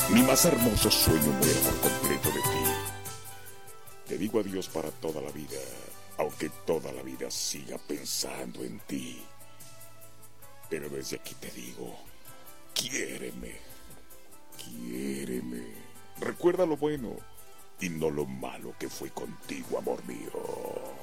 Mi más hermoso sueño muere por completo de ti. Te digo adiós para toda la vida, aunque toda la vida siga pensando en ti. Pero desde aquí te digo, quiéreme, quiéreme. Recuerda lo bueno y no lo malo que fue contigo, amor mío.